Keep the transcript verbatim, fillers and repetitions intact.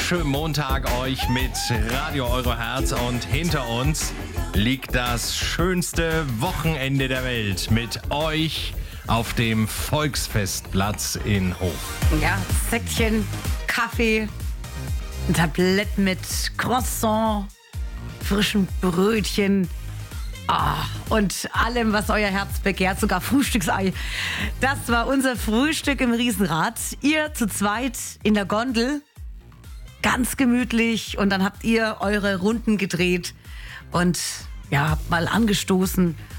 wunderschönen Montag euch mit Radio Euro Herz und hinter uns liegt das schönste Wochenende der Welt mit euch auf dem Volksfestplatz in Hof. Ja, Säckchen, Kaffee, ein Tablett mit Croissant, frischen Brötchen ah, und allem, was euer Herz begehrt, sogar Frühstücksei. Das war unser Frühstück im Riesenrad. Ihr zu zweit in der Gondel, ganz gemütlich, und dann habt ihr eure Runden gedreht und ja, habt mal angestoßen